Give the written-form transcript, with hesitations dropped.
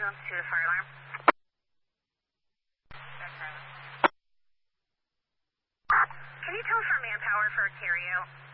to the fire alarm. Can you tell for manpower for Ontario?